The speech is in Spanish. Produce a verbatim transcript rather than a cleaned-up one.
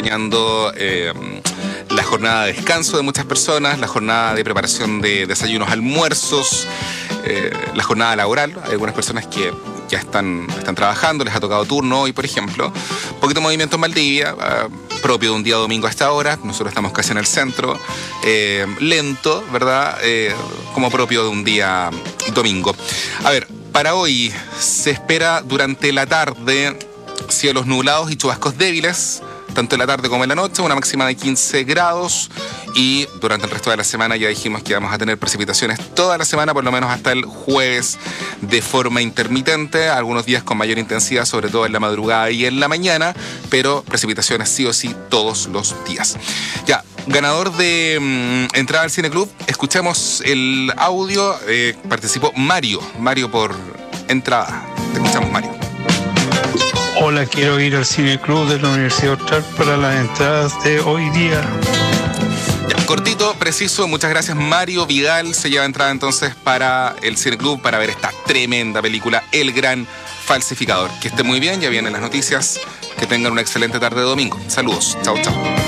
acompañando eh, la jornada de descanso de muchas personas, la jornada de preparación de desayunos, almuerzos, eh, la jornada laboral. Hay algunas personas que ya están, están trabajando, les ha tocado turno hoy, por ejemplo. Un poquito de movimiento en Valdivia, uh, propio de un día domingo a esta hora. Nosotros estamos casi en el centro. Eh, lento, ¿verdad? Eh, como propio de un día domingo. A ver, para hoy se espera durante la tarde cielos nublados y chubascos débiles, tanto en la tarde como en la noche, una máxima de quince grados. Y durante el resto de la semana ya dijimos que vamos a tener precipitaciones toda la semana, por lo menos hasta el jueves, de forma intermitente, algunos días con mayor intensidad, sobre todo en la madrugada y en la mañana, pero precipitaciones sí o sí todos los días. Ya, ganador de mmm, entrada al Cine Club, escuchemos el audio, eh, participó Mario, Mario por entrada. Te escuchamos, Mario. Hola, quiero ir al Cine Club de la Universidad Austral para las entradas de hoy día. Ya, cortito, preciso, muchas gracias. Mario Vidal se lleva entrada entonces para el Cine Club para ver esta tremenda película, El Gran Falsificador. Que esté muy bien, ya vienen las noticias. Que tengan una excelente tarde de domingo. Saludos, chao, chao.